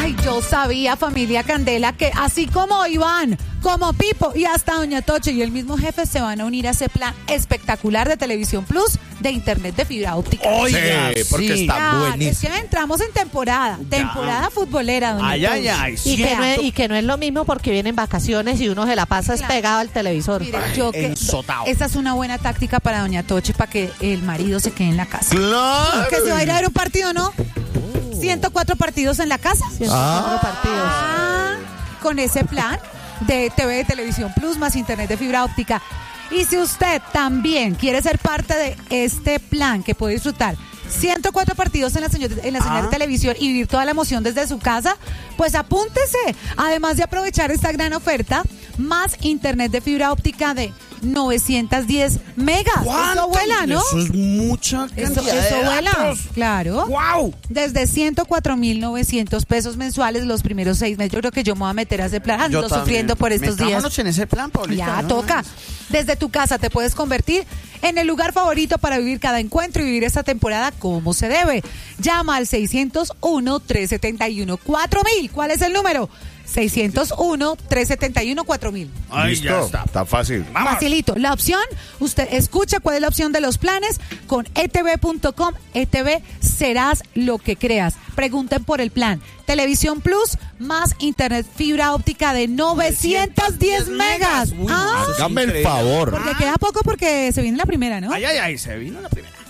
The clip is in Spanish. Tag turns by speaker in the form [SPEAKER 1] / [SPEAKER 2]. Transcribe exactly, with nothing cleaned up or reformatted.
[SPEAKER 1] Ay, yo sabía, familia Candela, que así como Iván, como Pipo y hasta Doña Toche y el mismo jefe se van a unir a ese plan espectacular de Televisión Plus de internet de fibra óptica.
[SPEAKER 2] Oiga, sí, porque sí. está
[SPEAKER 1] ya,
[SPEAKER 2] buenísimo.
[SPEAKER 1] Es que entramos en temporada, temporada ya. futbolera, Doña
[SPEAKER 2] Ay,
[SPEAKER 1] Toche.
[SPEAKER 2] ay, ay,
[SPEAKER 3] y, que no es, y que no es lo mismo porque vienen vacaciones y uno se la pasa
[SPEAKER 1] Claro.
[SPEAKER 3] pegado al televisor.
[SPEAKER 1] Mire, yo que,
[SPEAKER 2] ensotado.
[SPEAKER 1] esa es una buena táctica para Doña Toche para que el marido se quede en la casa.
[SPEAKER 2] Claro.
[SPEAKER 1] Que se va a ir a ver un partido, ¿no? ciento cuatro partidos en la casa.
[SPEAKER 3] ciento cuatro partidos.
[SPEAKER 1] Ah, con ese plan de T V de Televisión Plus más internet de fibra óptica. Y si usted también quiere ser parte de este plan que puede disfrutar ciento cuatro partidos en la, señal, en la señal de televisión y vivir toda la emoción desde su casa, pues apúntese. Además de aprovechar esta gran oferta, más internet de fibra óptica de novecientos diez megas. Eso vuela, ¿no?
[SPEAKER 2] Eso es mucha cantidad
[SPEAKER 1] Eso, eso
[SPEAKER 2] de
[SPEAKER 1] vuela,
[SPEAKER 2] datos.
[SPEAKER 1] claro.
[SPEAKER 2] ¡Wow!
[SPEAKER 1] Desde ciento cuatro mil novecientos pesos mensuales los primeros seis meses. Yo creo que yo me voy a meter a ese plan. Ando
[SPEAKER 2] Yo también.
[SPEAKER 1] sufriendo por estos días.
[SPEAKER 2] Metámonos en ese plan, Paulita.
[SPEAKER 1] Ya
[SPEAKER 2] ¿no?
[SPEAKER 1] toca. Desde tu casa te puedes convertir en el lugar favorito para vivir cada encuentro y vivir esta temporada como se debe. Llama al seiscientos uno, trescientos setenta y uno, cuatro mil. ¿Cuál es el número? seiscientos uno, trescientos setenta y uno, cuatro mil.
[SPEAKER 2] Ay,
[SPEAKER 4] Listo,
[SPEAKER 2] ya está.
[SPEAKER 4] está fácil.
[SPEAKER 2] Vamos.
[SPEAKER 1] Facilito. La opción, usted escucha cuál es la opción de los planes con e t v punto com. E T V, serás lo que creas. Pregunten por el plan. Televisión Plus más internet fibra óptica de novecientos diez megas.
[SPEAKER 2] Uy,
[SPEAKER 1] Ah,
[SPEAKER 2] eso es
[SPEAKER 4] Hágame el
[SPEAKER 2] increíble.
[SPEAKER 4] favor.
[SPEAKER 1] porque queda poco porque se viene la primera, ¿no?
[SPEAKER 2] Ay, ay, ay, se vino la primera.